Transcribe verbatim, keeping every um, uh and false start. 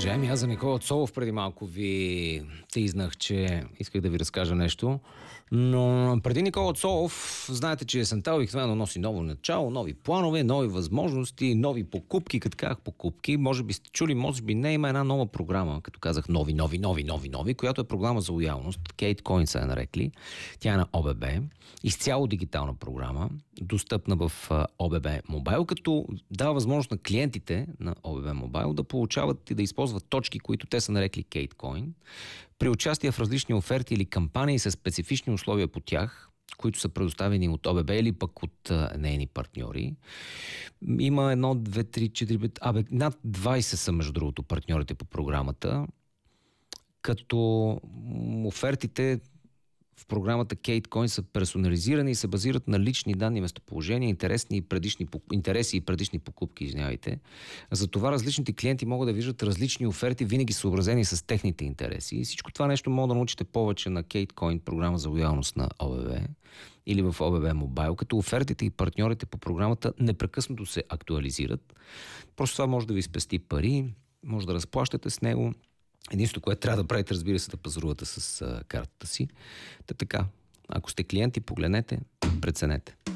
Уважаеми, аз за Никола Цолов преди малко ви тизнах, че исках да ви разкажа нещо. Но преди Никола Цолов, знаете, че есента обикновено носи ново начало, нови планове, нови възможности, нови покупки. Като казах покупки, може би сте чули, може би не, има една нова програма, като казах нови, нови, нови, нови, нови, която е програма за лоялност. Кейт Койн са я нарекли. Тя е на ОББ. Изцяло дигитална програма, достъпна в ОББ Мобайл, като дава възможност на клиентите на ОББ Мобайл да получават и да използват точки, които те са нарекли Кейт Койн, при участие в различни оферти или кампании с специфични условия по тях, които са предоставени от ОББ или пък от а, нейни партньори. Има едно, две, три, четири, абе, над двайсет са между другото партньорите по програмата, като офертите в програмата Кейт Койн са персонализирани и се базират на лични данни, местоположения, интересни и предишни, интереси и предишни покупки, извинявайте. Затова различните клиенти могат да виждат различни оферти, винаги съобразени с техните интереси. И всичко това нещо може да научите повече на Кейт Койн, програма за лоялност на ОББ или в ОББ Мобайл, като офертите и партньорите по програмата непрекъснато се актуализират. Просто това може да ви спести пари, може да разплащате с него. Единството, което трябва да правите, разбира се, да пазарувате с а, картата си. Та така, ако сте клиенти, погледнете, преценете.